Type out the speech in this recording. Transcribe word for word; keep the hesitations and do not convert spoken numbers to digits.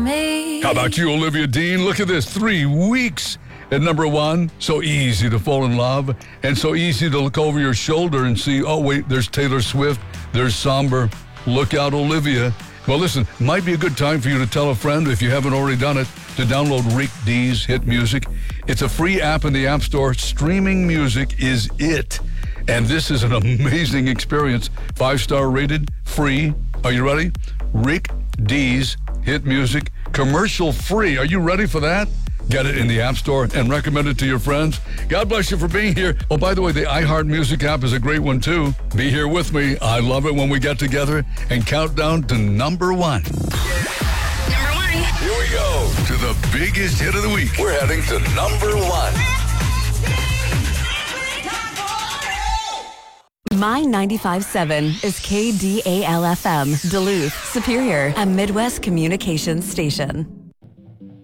Me. How about you, Olivia Dean? Look at this. Three weeks at number one. So easy to fall in love and so easy to look over your shoulder and see, oh, wait, there's Taylor Swift. There's Somber. Look out, Olivia. Well, listen, might be a good time for you to tell a friend, if you haven't already done it, to download Rick D's Hit Music. It's a free app in the App Store. Streaming music is it. And this is an amazing experience. Five-star rated, free. Are you ready? Rick D's Hit Music, commercial free. Are you ready for that? Get it in the App Store and recommend it to your friends. God bless you for being here. Oh, by the way, the iHeart Music app is a great one, too. Be here with me. I love it when we get together and count down to number one. Number one. Here we go to the biggest hit of the week. We're heading to number one. My ninety-five point seven is K D A L F M, Duluth, Superior, a Midwest communications station.